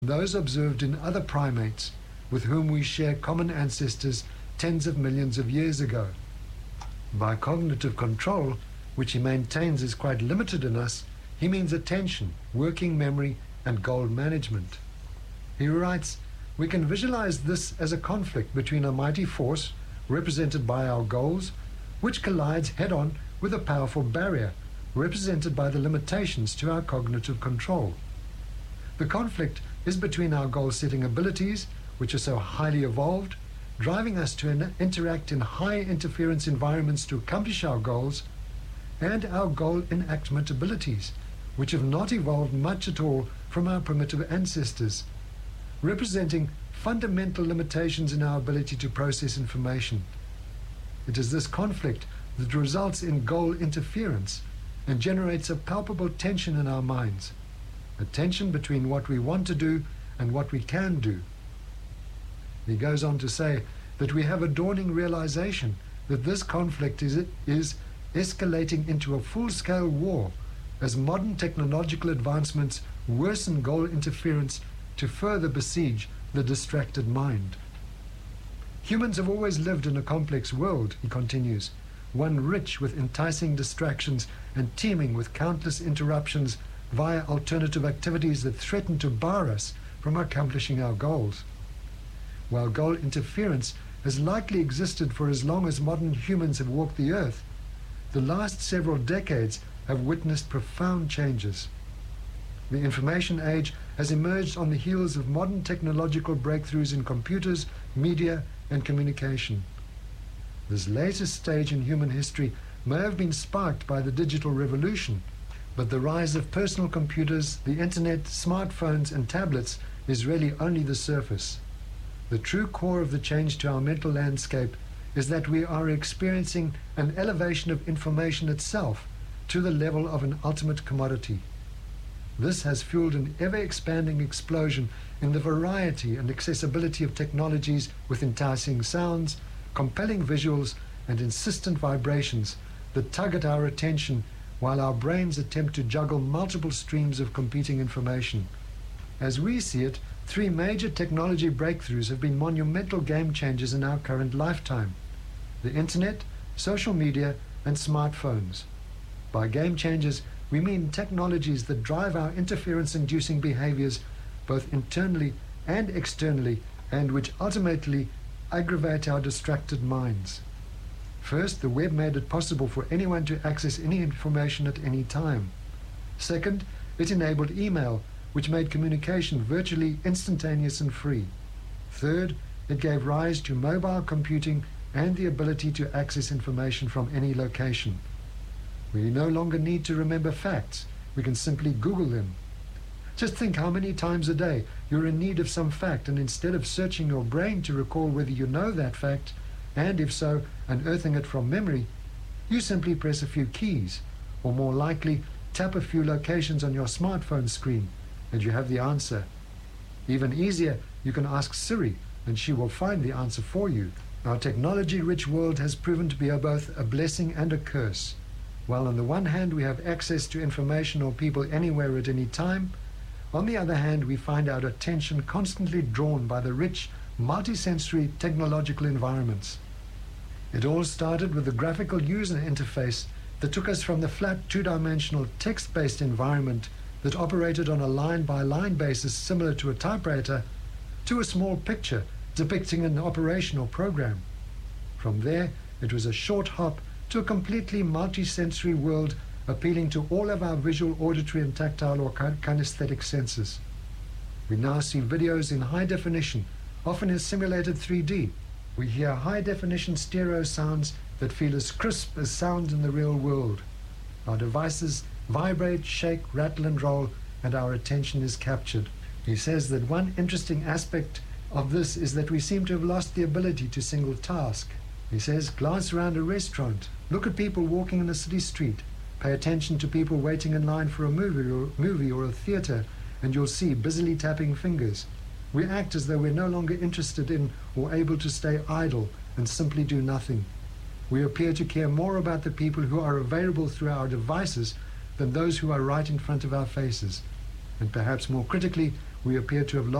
those observed in other primates with whom we share common ancestors tens of millions of years ago. By cognitive control, which he maintains is quite limited in us, he means attention, working memory, and goal management. He writes, "We can visualize this as a conflict between a mighty force, represented by our goals, which collides head-on with a powerful barrier, represented by the limitations to our cognitive control. The conflict is between our goal-setting abilities, which are so highly evolved, driving us to interact in high-interference environments to accomplish our goals, and our goal enactment abilities, which have not evolved much at all from our primitive ancestors, representing fundamental limitations in our ability to process information. It is this conflict that results in goal interference and generates a palpable tension in our minds, a tension between what we want to do and what we can do." He goes on to say that we have a dawning realization that this conflict is escalating into a full-scale war as modern technological advancements worsen goal interference to further besiege the distracted mind. "Humans have always lived in a complex world," he continues, "one rich with enticing distractions and teeming with countless interruptions via alternative activities that threaten to bar us from accomplishing our goals. While goal interference has likely existed for as long as modern humans have walked the earth, the last several decades have witnessed profound changes. The information age has emerged on the heels of modern technological breakthroughs in computers, media, and communication. This latest stage in human history may have been sparked by the digital revolution, but the rise of personal computers, the internet, smartphones, and tablets is really only the surface. The true core of the change to our mental landscape is that we are experiencing an elevation of information itself to the level of an ultimate commodity. This has fueled an ever-expanding explosion in the variety and accessibility of technologies with enticing sounds, compelling visuals, and insistent vibrations that tug at our attention while our brains attempt to juggle multiple streams of competing information. As we see it, 3 major technology breakthroughs have been monumental game changers in our current lifetime: the internet, social media, and smartphones. By game changers, we mean technologies that drive our interference-inducing behaviors both internally and externally, and which ultimately aggravate our distracted minds. First, the web made it possible for anyone to access any information at any time. Second, it enabled email, which made communication virtually instantaneous and free. Third, it gave rise to mobile computing and the ability to access information from any location. We no longer need to remember facts. We can simply Google them. Just think how many times a day you're in need of some fact, and instead of searching your brain to recall whether you know that fact, and if so, unearthing it from memory, you simply press a few keys, or more likely, tap a few locations on your smartphone screen, and you have the answer. Even easier, you can ask Siri, and she will find the answer for you. Our technology-rich world has proven to be both a blessing and a curse. While on the one hand we have access to information or people anywhere at any time, on the other hand we find our attention constantly drawn by the rich, multisensory technological environments. It all started with the graphical user interface that took us from the flat two-dimensional text-based environment that operated on a line-by-line basis similar to a typewriter to a small picture depicting an operational program. From there, it was a short hop to a completely multi-sensory world appealing to all of our visual, auditory, and tactile or kinesthetic senses. We now see videos in high definition, often in simulated 3D. We hear high-definition stereo sounds that feel as crisp as sound in the real world. Our devices vibrate, shake, rattle, and roll, and our attention is captured. He says that one interesting aspect of this is that we seem to have lost the ability to single task. He says, glance around a restaurant, look at people walking in a city street, pay attention to people waiting in line for a movie or a theater, and you'll see busily tapping fingers. We act as though we're no longer interested in or able to stay idle and simply do nothing. We appear to care more about the people who are available through our devices than those who are right in front of our faces. And perhaps more critically, we appear to have